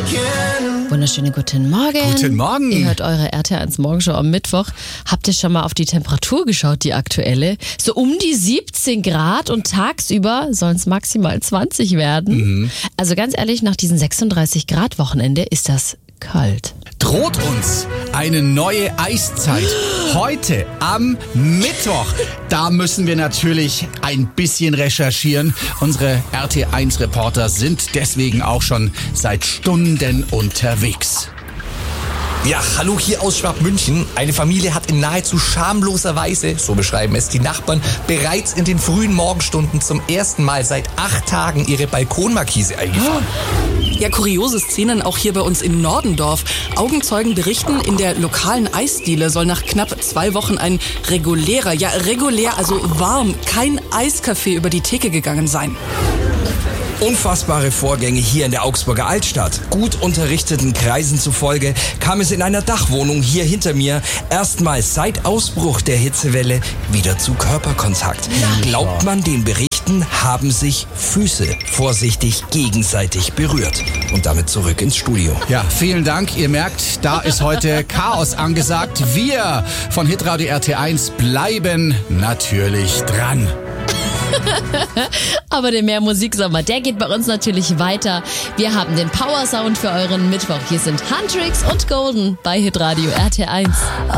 Wunderschönen guten Morgen. Guten Morgen. Ihr hört eure RTL1 Morgenshow am Mittwoch. Habt ihr schon mal auf die Temperatur geschaut, die aktuelle? So um die 17 Grad und tagsüber sollen es maximal 20 werden. Also ganz ehrlich, nach diesem 36 Grad Wochenende ist das kalt. Droht uns eine neue Eiszeit heute am Mittwoch. Da müssen wir natürlich ein bisschen recherchieren. Unsere RT1-Reporter sind deswegen auch schon seit Stunden unterwegs. Ja, hallo hier aus Schwabmünchen. Eine Familie hat in nahezu schamloser Weise, so beschreiben es die Nachbarn, bereits in den frühen Morgenstunden zum ersten Mal seit 8 Tagen ihre Balkonmarkise eingefahren. Ja, kuriose Szenen auch hier bei uns in Nordendorf. Augenzeugen berichten, in der lokalen Eisdiele soll nach knapp 2 Wochen ein regulär, also warm, kein Eiskaffee über die Theke gegangen sein. Unfassbare Vorgänge hier in der Augsburger Altstadt. Gut unterrichteten Kreisen zufolge kam es in einer Dachwohnung hier hinter mir erstmals seit Ausbruch der Hitzewelle wieder zu Körperkontakt. Glaubt man den Berichten, haben sich Füße vorsichtig gegenseitig berührt. Und damit zurück ins Studio. Ja, vielen Dank. Ihr merkt, da ist heute Chaos angesagt. Wir von Hitradio RT1 bleiben natürlich dran. Aber der Mehr Musiksommer, der geht bei uns natürlich weiter. Wir haben den Power Sound für euren Mittwoch. Hier sind Huntrix und Golden bei Hitradio RT1.